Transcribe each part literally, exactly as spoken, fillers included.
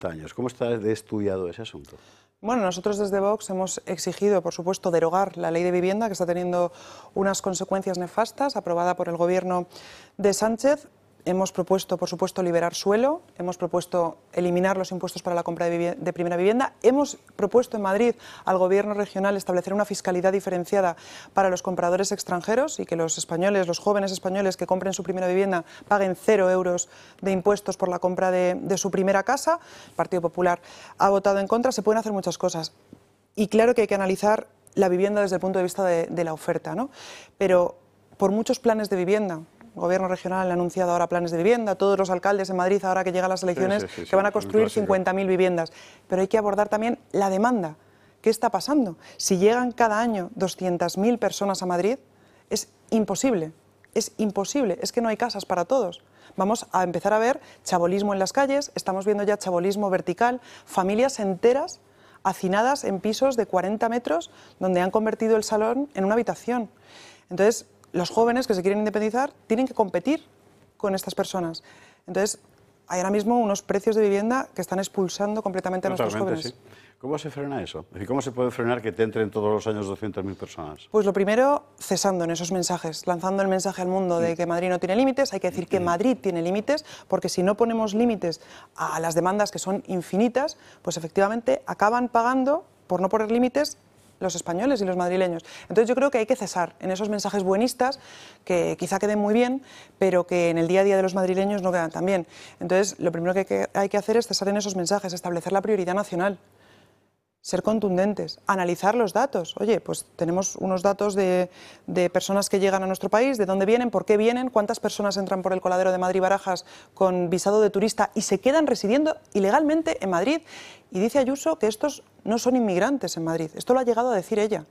años. ¿Cómo está de estudiado ese asunto? Bueno, nosotros desde Vox hemos exigido, por supuesto, derogar la ley de vivienda, que está teniendo unas consecuencias nefastas, aprobada por el gobierno de Sánchez. Hemos propuesto, por supuesto, liberar suelo, hemos propuesto eliminar los impuestos para la compra de, de primera vivienda, hemos propuesto en Madrid al gobierno regional establecer una fiscalidad diferenciada para los compradores extranjeros y que los españoles, los jóvenes españoles que compren su primera vivienda paguen cero euros de impuestos por la compra de, de su primera casa. El Partido Popular ha votado en contra. Se pueden hacer muchas cosas y claro que hay que analizar la vivienda desde el punto de vista de, de la oferta, ¿no? Pero por muchos planes de vivienda, el Gobierno regional ha anunciado ahora planes de vivienda, todos los alcaldes en Madrid, ahora que llegan las elecciones, sí, sí, sí, que van a construir cincuenta mil viviendas. Pero hay que abordar también la demanda. ¿Qué está pasando? Si llegan cada año doscientas mil personas a Madrid, es imposible, es imposible, es que no hay casas para todos. Vamos a empezar a ver chabolismo en las calles, estamos viendo ya chabolismo vertical, familias enteras hacinadas en pisos de cuarenta metros donde han convertido el salón en una habitación. Entonces, los jóvenes que se quieren independizar tienen que competir con estas personas. Entonces, hay ahora mismo unos precios de vivienda que están expulsando completamente a nuestros jóvenes. Sí. ¿Cómo se frena eso? Es decir, ¿cómo se puede frenar que te entren todos los años doscientas mil personas? Pues lo primero, cesando en esos mensajes, lanzando el mensaje al mundo de que Madrid no tiene límites. Hay que decir que Madrid tiene límites, porque si no ponemos límites a las demandas que son infinitas, pues efectivamente acaban pagando, por no poner límites, los españoles y los madrileños. Entonces yo creo que hay que cesar en esos mensajes buenistas que quizá queden muy bien, pero que en el día a día de los madrileños no quedan tan bien. Entonces lo primero que hay que hacer es cesar en esos mensajes, establecer la prioridad nacional, ser contundentes, analizar los datos. Oye, pues tenemos unos datos de, de personas que llegan a nuestro país, de dónde vienen, por qué vienen, cuántas personas entran por el coladero de Madrid-Barajas con visado de turista y se quedan residiendo ilegalmente en Madrid. Y dice Ayuso que estos no son inmigrantes en Madrid. Esto lo ha llegado a decir ella.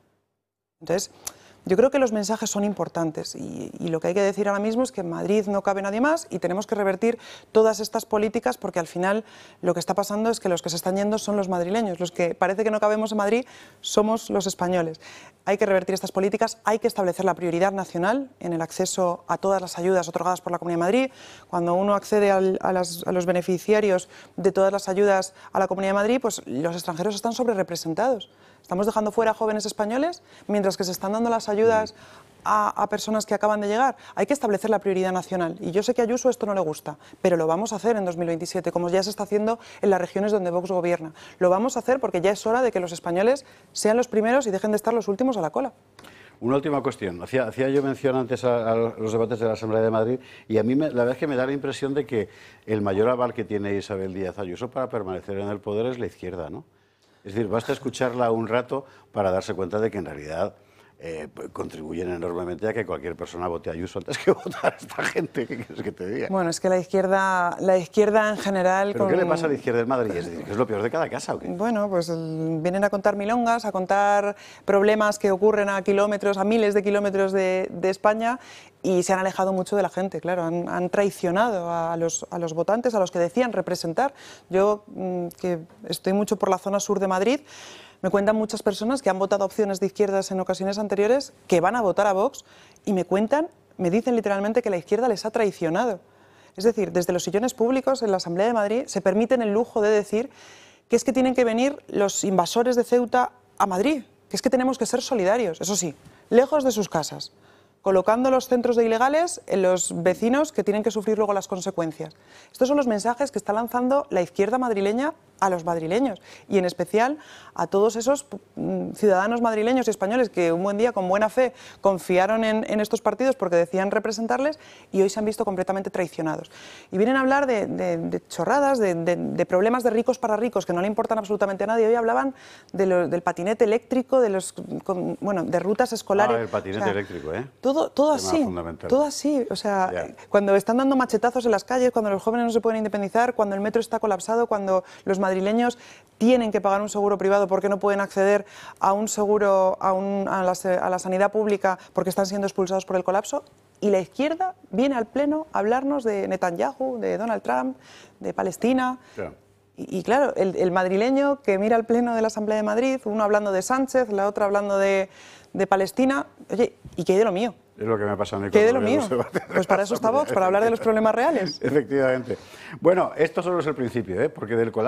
Entonces, yo creo que los mensajes son importantes y, y lo que hay que decir ahora mismo es que en Madrid no cabe nadie más y tenemos que revertir todas estas políticas porque al final lo que está pasando es que los que se están yendo son los madrileños. Los que parece que no cabemos en Madrid somos los españoles. Hay que revertir estas políticas, hay que establecer la prioridad nacional en el acceso a todas las ayudas otorgadas por la Comunidad de Madrid. Cuando uno accede al, a, las, a los beneficiarios de todas las ayudas a la Comunidad de Madrid, pues los extranjeros están sobrerepresentados. Estamos dejando fuera a jóvenes españoles mientras que se están dando las ayudas a, a personas que acaban de llegar. Hay que establecer la prioridad nacional y yo sé que a Ayuso esto no le gusta, pero lo vamos a hacer en dos mil veintisiete, como ya se está haciendo en las regiones donde Vox gobierna. Lo vamos a hacer porque ya es hora de que los españoles sean los primeros y dejen de estar los últimos a la cola. Una última cuestión. Hacía, hacía yo mención antes a, a los debates de la Asamblea de Madrid y a mí me, la verdad es que me da la impresión de que el mayor aval que tiene Isabel Díaz Ayuso para permanecer en el poder es la izquierda, ¿no? Es decir, basta escucharla un rato para darse cuenta de que en realidad eh, contribuyen enormemente a que cualquier persona vote a Ayuso antes que votar a esta gente. ¿Qué quieres que te diga? Bueno, es que la izquierda, la izquierda en general... ¿Pero con... qué le pasa a la izquierda en Madrid? Es decir, ¿que es lo peor de cada casa o qué? Bueno, pues vienen a contar milongas, a contar problemas que ocurren a kilómetros, a miles de kilómetros de, de España y se han alejado mucho de la gente, claro, han, han traicionado a los, a los votantes, a los que decían representar. Yo, que estoy mucho por la zona sur de Madrid, me cuentan muchas personas que han votado opciones de izquierdas en ocasiones anteriores, que van a votar a Vox, y me cuentan, me dicen literalmente que la izquierda les ha traicionado. Es decir, desde los sillones públicos en la Asamblea de Madrid se permiten el lujo de decir que es que tienen que venir los invasores de Ceuta a Madrid, que es que tenemos que ser solidarios, eso sí, lejos de sus casas, colocando los centros de ilegales en los vecinos que tienen que sufrir luego las consecuencias. Estos son los mensajes que está lanzando la izquierda madrileña a los madrileños y en especial a todos esos ciudadanos madrileños y españoles que un buen día con buena fe confiaron en, en estos partidos porque decían representarles y hoy se han visto completamente traicionados. Y vienen a hablar de, de, de chorradas, de, de, de problemas de ricos para ricos que no le importan absolutamente a nadie. Hoy hablaban de lo, del patinete eléctrico, de los con, bueno, de rutas escolares. Ah, el patinete o sea, eléctrico, ¿eh? Todo, todo así, todo así. O sea, yeah. Cuando están dando machetazos en las calles, cuando los jóvenes no se pueden independizar, cuando el metro está colapsado, cuando los madrileños tienen que pagar un seguro privado porque no pueden acceder a un seguro, a, un, a, la, a la sanidad pública porque están siendo expulsados por el colapso. Y la izquierda viene al Pleno a hablarnos de Netanyahu, de Donald Trump, de Palestina. Yeah. Y, y claro, el, el madrileño que mira al Pleno de la Asamblea de Madrid, uno hablando de Sánchez, la otra hablando de, de Palestina, oye, ¿y qué hay de lo mío? Es lo que me pasa a mí. ¿Qué de lo mío? Pues para eso está Vox, para hablar de los problemas reales. Efectivamente. Bueno, esto solo es el principio, ¿eh? Porque del colapso